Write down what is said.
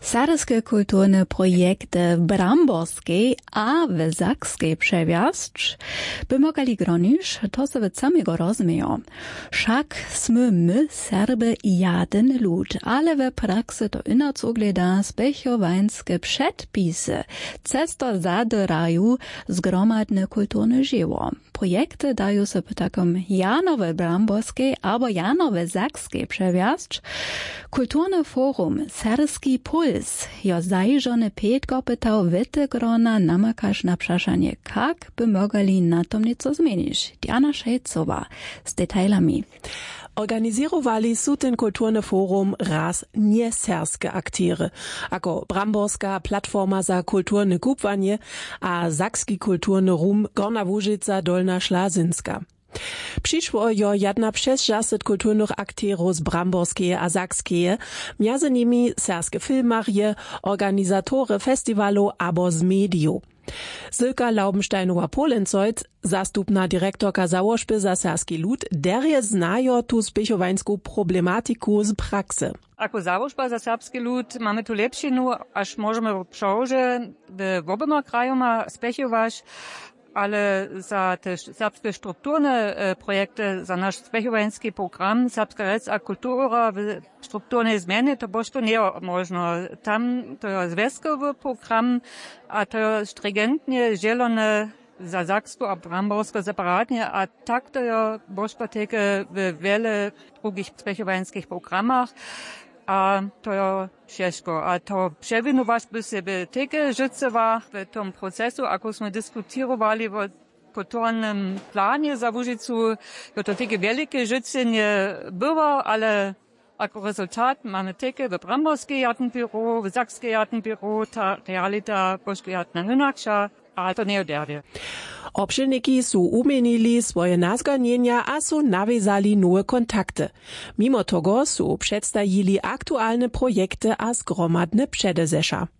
Serbskie kulturne projekty w Bramborskiej a w Zakskiej przewiast by mogli gronić, to se w samego rozumieją. Wszak sme my Serby jeden lud, ale w praksy to inac ugleda spechowańskie przedpisy, cesto zadyrają zgromadne kulturne żyło. Projekty dają się takom Janowe Bramborskiej albo Janowe Zakskiej przewiast. Kulturne forum Serski Puls jo zajrzony Petko pytał Wittegrona namakasz na przeszanie, jak by mogli na tom nieco zmienić. Diana Szejcowa z detailami. Organizirowali su ten kulturne forum raz nieserskie aktiry, ako Bramborska platforma za kulturne kupwanie a Zakski kulturny rum Gorna Łużyca Dolna Szlazynska. Przyszło jo jedna przez 60 kulturnych akterów z Bramborskie a Zakskie, między nimi serskie filmarje, organizatory festiwalu abo z mediów. Sylka Laubensteinowa-Polencoit, zastupna dyrektorka założby za serski lud, derje znajo tu spechowańską problematiku z praksy. Ako założba za serbski lud mamy tu lepšinu, aż możemy przełożyć w oboma krajoma spechować, ale za te serbskie strukturne projekty, za nasz spechowański program Serbska rec a kultura w strukturnej zmianie, to boż to nie można. Tam to jest związkowy program, a to jest stringentnie zielone za Zaksko a Bramborsko separatnie, a tak to jest boż poteke w wiele drugich spechowańskich programach. A to je ciężko. A to przewinować by sobie takie życiowa w tym procesu, ako jsme diskutowali o kulturnym planie za Łużycu, to takie wielkie życie nie było, ale jako rezultat mamy takie w Bramborskie Jartenbüro, w Zakskie Jartenbüro, ta realita bożko jartna inaksza, a to nie oderwie. Obszilniki su umienili swoje nazganienia a su nawiązali nowe kontakty. Mimo tego su przedstawili aktualne projekty a zgromadne przedezesza.